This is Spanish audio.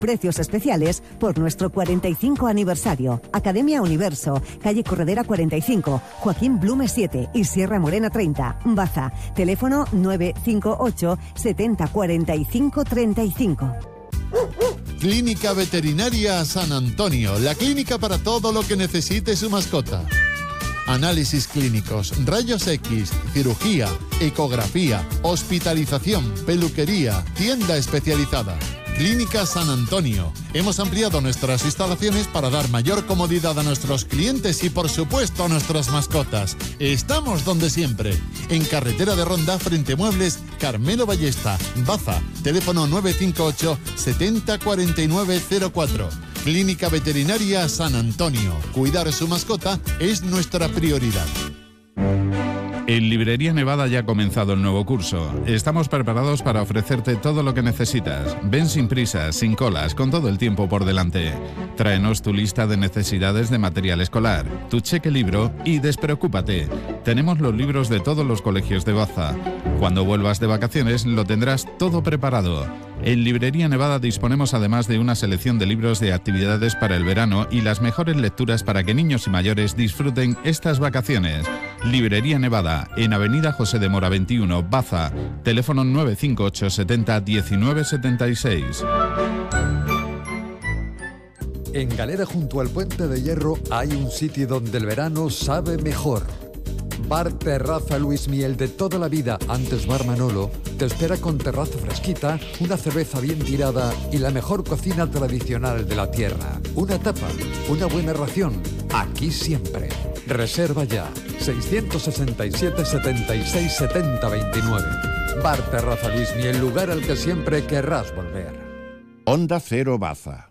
Precios especiales por nuestro 45 aniversario. Academia Universo, calle Corredera 45, Joaquín Blume 7 y Sierra Morena 30, Baza. Teléfono 958 70 45 35. Clínica Veterinaria San Antonio, la clínica para todo lo que necesite su mascota. Análisis clínicos, rayos X, cirugía, ecografía, hospitalización, peluquería, tienda especializada. Clínica San Antonio. Hemos ampliado nuestras instalaciones para dar mayor comodidad a nuestros clientes y, por supuesto, a nuestras mascotas. Estamos donde siempre. En carretera de Ronda, frente Muebles, Carmelo Ballesta, Baza. Teléfono 958 70 49 04. Clínica Veterinaria San Antonio. Cuidar su mascota es nuestra prioridad. En Librería Nevada ya ha comenzado el nuevo curso. Estamos preparados para ofrecerte todo lo que necesitas. Ven sin prisas, sin colas, con todo el tiempo por delante. Tráenos tu lista de necesidades de material escolar, tu cheque libro y despreocúpate. Tenemos los libros de todos los colegios de Baza. Cuando vuelvas de vacaciones lo tendrás todo preparado. En Librería Nevada disponemos además de una selección de libros de actividades para el verano y las mejores lecturas para que niños y mayores disfruten estas vacaciones. Librería Nevada, en Avenida José de Mora 21, Baza. Teléfono 958 70 19 76. En Galera, junto al Puente de Hierro, hay un sitio donde el verano sabe mejor. Bar Terraza Luis Miel, de toda la vida, antes Bar Manolo, te espera con terraza fresquita, una cerveza bien tirada y la mejor cocina tradicional de la tierra. Una tapa, una buena ración, aquí siempre. Reserva ya, 667 76 70 29. Bar Terraza Luis Miel, lugar al que siempre querrás volver. Onda Cero Baza.